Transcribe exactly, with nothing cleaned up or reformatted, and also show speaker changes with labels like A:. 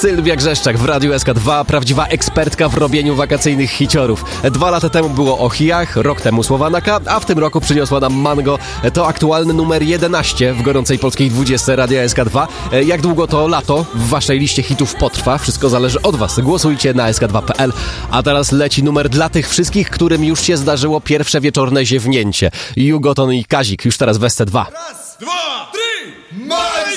A: Sylwia Grzeszczak w Radiu S K dwa, prawdziwa ekspertka w robieniu wakacyjnych hiciorów. Dwa lata temu było o chijach, rok temu Słowanaka, a w tym roku przyniosła nam Mango. To aktualny numer jedenaście w gorącej polskiej dwudziestce Radia S K dwa. Jak długo to lato w waszej liście hitów potrwa? Wszystko zależy od was. Głosujcie na S K dwa kropka P L. A teraz leci numer dla tych wszystkich, którym już się zdarzyło pierwsze wieczorne ziewnięcie. Jugoton i Kazik już teraz w S C dwa.
B: Raz, dwa, trzy, ma!